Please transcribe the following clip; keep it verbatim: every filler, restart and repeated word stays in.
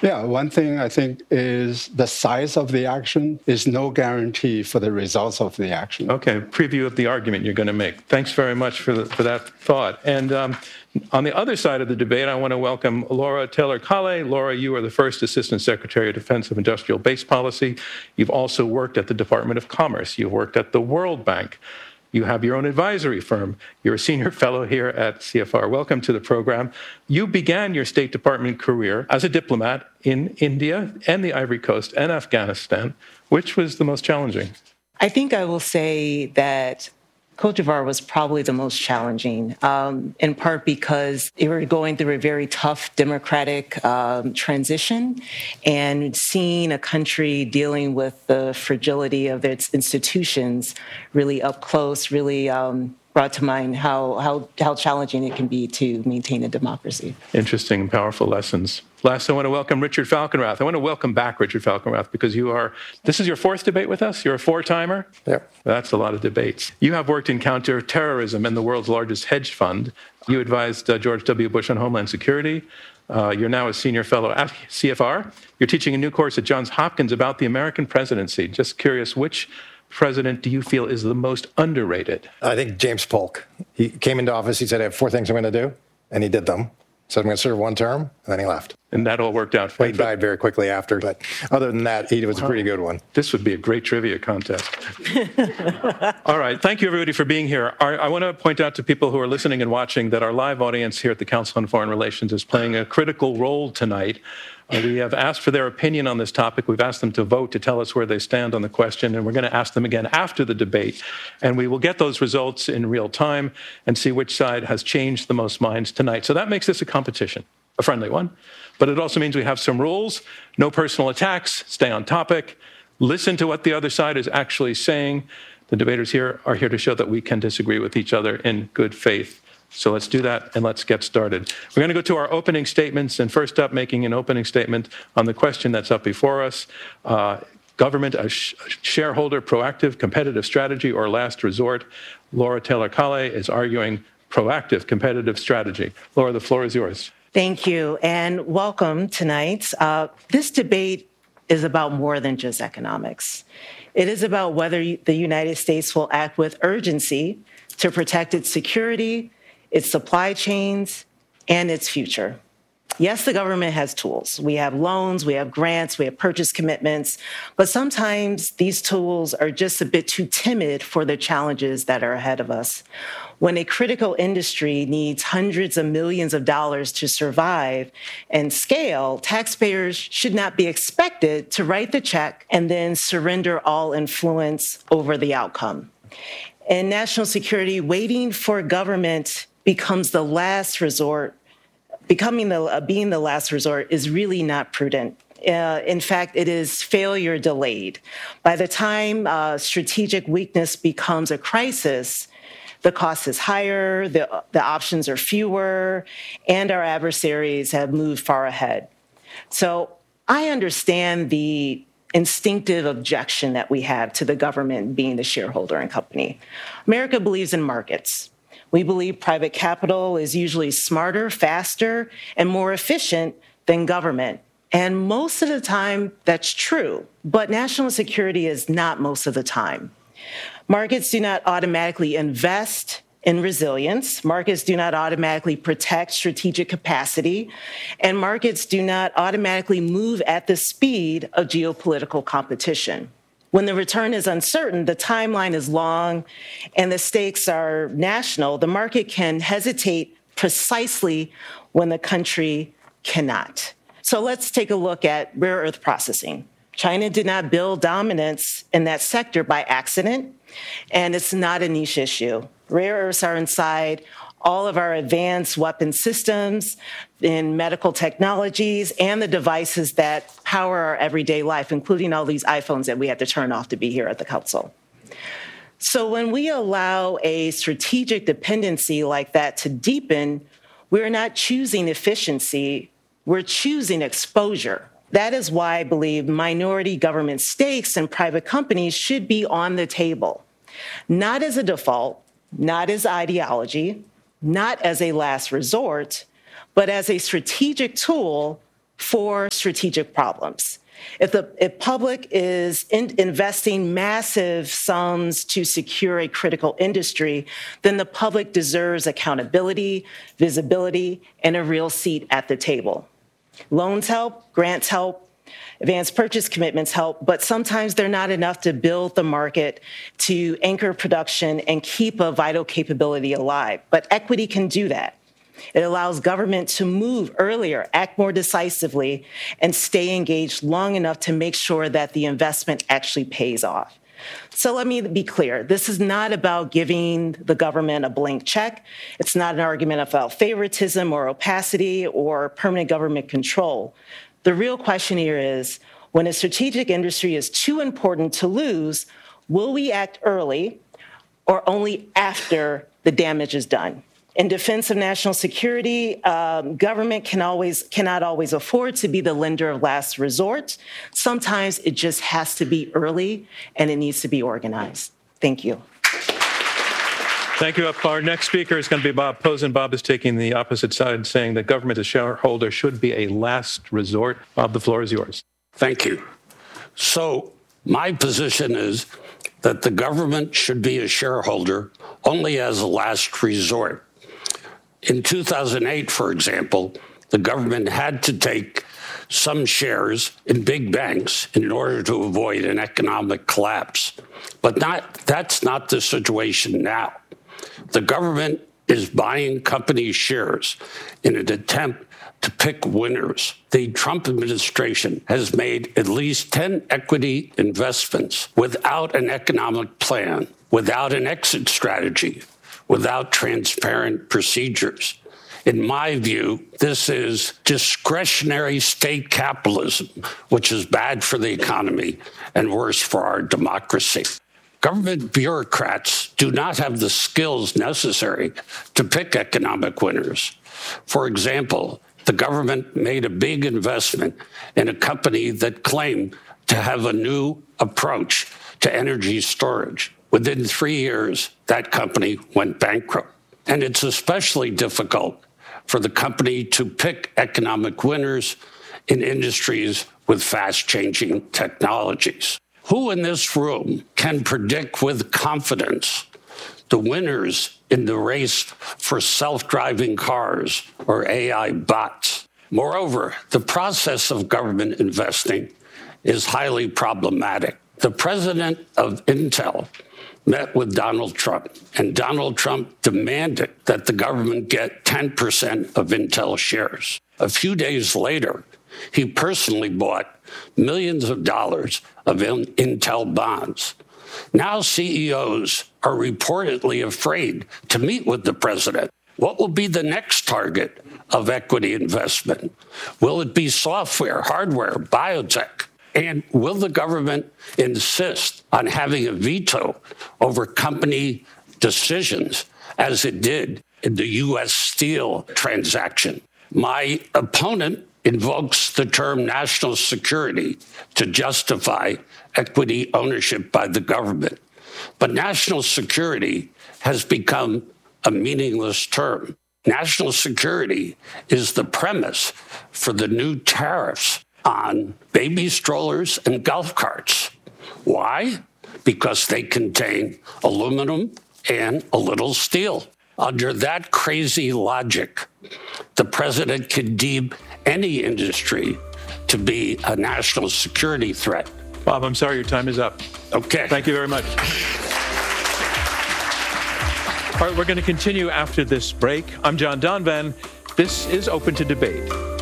Yeah, one thing I think is the size of the action is no guarantee for the results of the action. Okay, preview of the argument you're going to make. Thanks very much for, the, for that thought. And um, on the other side of the debate, I want to welcome Laura Taylor-Kalle. Laura, you are the first Assistant Secretary of Defense of Industrial Base Policy. You've also worked at the Department of Commerce. You've worked at the World Bank. You have your own advisory firm. You're a senior fellow here at C F R. Welcome to the program. You began your State Department career as a diplomat in India and the Ivory Coast and Afghanistan. Which was the most challenging? I think I will say that Cote d'Ivoire was probably the most challenging, um, in part because they were going through a very tough democratic um, transition, and seeing a country dealing with the fragility of its institutions really up close really um, brought to mind how, how, how challenging it can be to maintain a democracy. Interesting and powerful lessons. Last, I want to welcome Richard Falkenrath. I want to welcome back Richard Falkenrath because you are, this is your fourth debate with us? You're a four-timer? Yep. That's a lot of debates. You have worked in counterterrorism and the world's largest hedge fund. You advised uh, George W. Bush on Homeland Security. Uh, you're now a senior fellow at C F R. You're teaching a new course at Johns Hopkins about the American presidency. Just curious, which president do you feel is the most underrated? I think James Polk. He came into office, he said, I have four things I'm going to do, and he did them. Said I'm going to serve one term, and then he left. And that all worked out for He died very quickly after, but other than that, he was wow. a pretty good one. This would be a great trivia contest. All right. Thank you, everybody, for being here. Our, I want to point out to people who are listening and watching that our live audience here at the Council on Foreign Relations is playing a critical role tonight. Uh, we have asked for their opinion on this topic. We've asked them to vote to tell us where they stand on the question, and we're going to ask them again after the debate. And we will get those results in real time and see which side has changed the most minds tonight. So that makes this a competition, a friendly one. But it also means we have some rules. No personal attacks. Stay on topic. Listen to what the other side is actually saying. The debaters here are here to show that we can disagree with each other in good faith. So let's do that, and let's get started. We're going to go to our opening statements, and first up, making an opening statement on the question that's up before us, uh, government, a, sh- a shareholder, proactive, competitive strategy, or last resort. Laura Taylor-Kalle is arguing proactive, competitive strategy. Laura, the floor is yours. Thank you, and welcome tonight. Uh, this debate is about more than just economics. It is about whether the United States will act with urgency to protect its security, its supply chains, and its future. Yes, the government has tools. We have loans, we have grants, we have purchase commitments, but sometimes these tools are just a bit too timid for the challenges that are ahead of us. When a critical industry needs hundreds of millions of dollars to survive and scale, taxpayers should not be expected to write the check and then surrender all influence over the outcome. In national security, waiting for government becomes the last resort. Becoming the uh, being the last resort is really not prudent. Uh, in fact, it is failure delayed. By the time uh, strategic weakness becomes a crisis, the cost is higher, the, the options are fewer, and our adversaries have moved far ahead. So I understand the instinctive objection that we have to the government being the shareholder in company. America believes in markets. We believe private capital is usually smarter, faster, and more efficient than government. And most of the time, that's true. But national security is not most of the time. Markets do not automatically invest in resilience. Markets do not automatically protect strategic capacity. And markets do not automatically move at the speed of geopolitical competition. When the return is uncertain, the timeline is long, and the stakes are national, the market can hesitate precisely when the country cannot. So let's take a look at rare earth processing. China did not build dominance in that sector by accident, and it's not a niche issue. Rare earths are inside all of our advanced weapon systems, in medical technologies, and the devices that power our everyday life, including all these iPhones that we have to turn off to be here at the Council. So when we allow a strategic dependency like that to deepen, we're not choosing efficiency, we're choosing exposure. That is why I believe minority government stakes in private companies should be on the table, not as a default, not as ideology, not as a last resort, but as a strategic tool for strategic problems. If the if public is in, investing massive sums to secure a critical industry, then the public deserves accountability, visibility, and a real seat at the table. Loans help, grants help, advanced purchase commitments help, but sometimes they're not enough to build the market, to anchor production, and keep a vital capability alive. But equity can do that. It allows government to move earlier, act more decisively, and stay engaged long enough to make sure that the investment actually pays off. So let me be clear. This is not about giving the government a blank check. It's not an argument about favoritism or opacity or permanent government control. The real question here is, when a strategic industry is too important to lose, will we act early or only after the damage is done? In defense of national security, um, government can always, cannot always afford to be the lender of last resort. Sometimes it just has to be early, and it needs to be organized. Thank you. Thank you. Our next speaker is going to be Bob Posen. Bob is taking the opposite side, saying that government as shareholder should be a last resort. Bob, the floor is yours. Thank you. So my position is that the government should be a shareholder only as a last resort. In two thousand eight, for example, the government had to take some shares in big banks in order to avoid an economic collapse. But not, that's not the situation now. The government is buying company shares in an attempt to pick winners. The Trump administration has made at least ten equity investments without an economic plan, without an exit strategy, without transparent procedures. In my view, this is discretionary state capitalism, which is bad for the economy and worse for our democracy. Government bureaucrats do not have the skills necessary to pick economic winners. For example, the government made a big investment in a company that claimed to have a new approach to energy storage. Within three years, that company went bankrupt. And it's especially difficult for the company to pick economic winners in industries with fast-changing technologies. Who in this room can predict with confidence the winners in the race for self-driving cars or A I bots? Moreover, the process of government investing is highly problematic. The president of Intel met with Donald Trump, and Donald Trump demanded that the government get ten percent of Intel shares. A few days later, he personally bought millions of dollars of Intel bonds. Now C E Os are reportedly afraid to meet with the president. What will be the next target of equity investment? Will it be software, hardware, biotech? And will the government insist on having a veto over company decisions, as it did in the U S Steel transaction? My opponent invokes the term national security to justify equity ownership by the government. But national security has become a meaningless term. National security is the premise for the new tariffs on baby strollers and golf carts. Why? Because they contain aluminum and a little steel. Under that crazy logic, the president can deem any industry to be a national security threat. Bob, I'm sorry, your time is up. Okay. Thank you very much. All right, we're going to continue after this break. I'm John Donvan. This is Open to Debate.